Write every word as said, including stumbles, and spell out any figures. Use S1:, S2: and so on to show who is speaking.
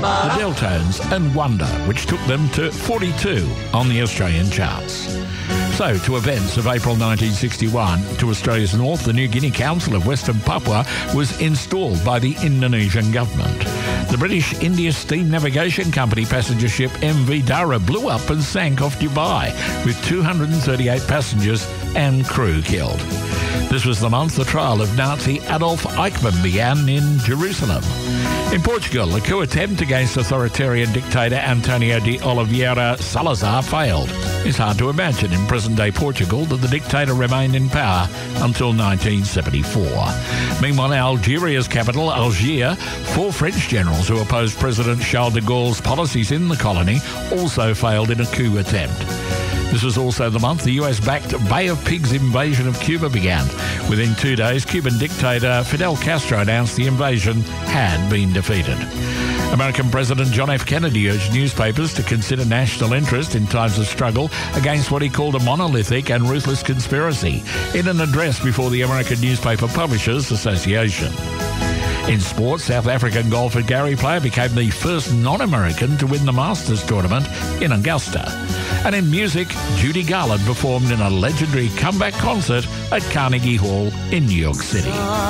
S1: the Deltones and Wonder, which took them to forty-two on the Australian charts. So, to events of April nineteen sixty-one, to Australia's north, the New Guinea Council of Western Papua was installed by the Indonesian government. The British India Steam Navigation Company passenger ship M V Dara blew up and sank off Dubai, with two hundred thirty-eight passengers and crew killed. This was the month the trial of Nazi Adolf Eichmann began in Jerusalem. In Portugal, a coup attempt against authoritarian dictator Antonio de Oliveira Salazar failed. It's hard to imagine in present-day Portugal that the dictator remained in power until nineteen seventy-four. Meanwhile, Algeria's capital, Algiers, four French generals who opposed President Charles de Gaulle's policies in the colony also failed in a coup attempt. This was also the month the U S-backed Bay of Pigs invasion of Cuba began. Within two days, Cuban dictator Fidel Castro announced the invasion had been defeated. American President John F. Kennedy urged newspapers to consider national interest in times of struggle against what he called a monolithic and ruthless conspiracy in an address before the American Newspaper Publishers Association. In sport, South African golfer Gary Player became the first non-American to win the Masters tournament in Augusta. And in music, Judy Garland performed in a legendary comeback concert at Carnegie Hall in New York City.